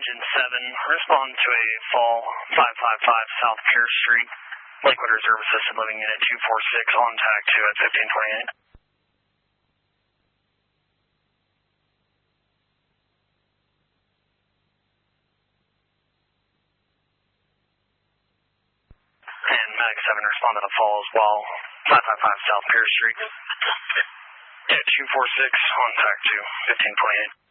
Engine 7, respond to a fall 555 South Pierce Street. Lakewood Reserve Assisted Living Unit 246 on tag 2 at 1528. And Mag 7 responded to fall as well, 555 South Pierce Street. Yeah, 246 on tag 2, 1528.